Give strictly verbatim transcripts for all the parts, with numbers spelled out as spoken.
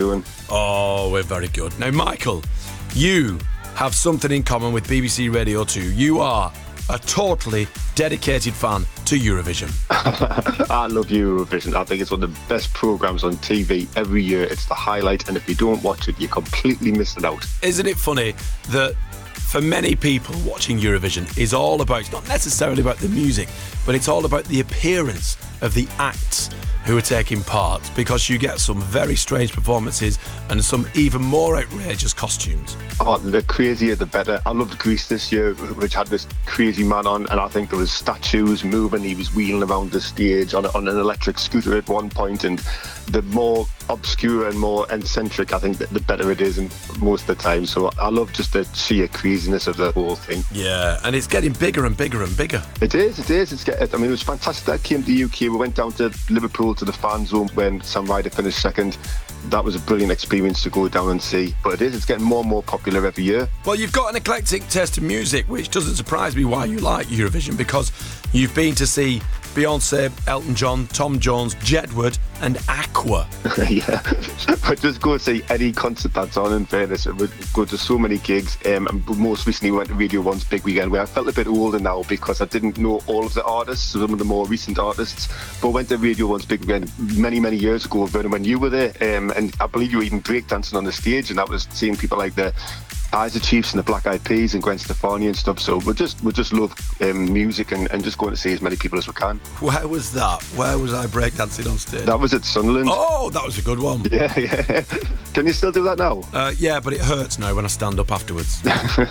doing? Oh, we're very good. Now, Michael, you have something in common with B B C Radio two. You are a totally dedicated fan to Eurovision. I love Eurovision. I think it's one of the best programmes on T V every year. It's the highlight, and if you don't watch it, you're completely missing out. Isn't it funny that for many people, watching Eurovision is all about, it's not necessarily about the music, but it's all about the appearance of the acts who are taking part, because you get some very strange performances and some even more outrageous costumes. Oh, the crazier the better. I loved Greece this year, which had this crazy man on, and I think there was statues moving. He was wheeling around the stage on, on an electric scooter at one point, and the more obscure and more eccentric, I think, the, the better it is, and most of the time. So I love just the sheer craziness of the whole thing. Yeah, and it's getting bigger and bigger and bigger. It is, it is. It's get, I mean, it was fantastic. I came to the U K. We went down to Liverpool to the fan zone when Sam Ryder finished second. That was a brilliant experience to go down and see. But it is, it's getting more and more popular every year. Well, you've got an eclectic taste in music, which doesn't surprise me why you like Eurovision, because you've been to see Beyonce, Elton John, Tom Jones, Jedward and Aqua. Yeah, I just go see any concert that's on, in fairness. I would go to so many gigs, um, and most recently we went to Radio one's Big Weekend, where I felt a bit older now because I didn't know all of the artists, some of the more recent artists, but went to Radio one's Big Weekend many, many years ago, Vernon, when you were there, um, and I believe you were even breakdancing on the stage, and that was seeing people like the Eyes of Chiefs and the Black Eyed Peas and Gwen Stefani and stuff. So we just we just love um, music and, and just going to see as many people as we can. Where was that? Where was I breakdancing on stage? That was at Sunderland. Oh, that was a good one. Yeah, yeah. Can you still do that now? Uh, yeah, but it hurts now when I stand up afterwards.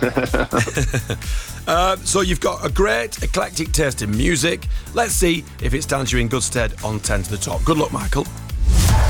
uh, so you've got a great eclectic taste in music. Let's see if it stands you in good stead on ten to the Top. Good luck, Michael.